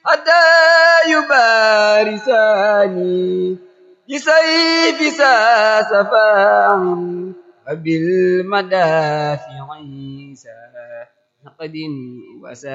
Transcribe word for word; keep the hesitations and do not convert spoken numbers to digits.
حتى يبارساني بسيف ذا سفاح وبالمدافع عيسى نقد وسا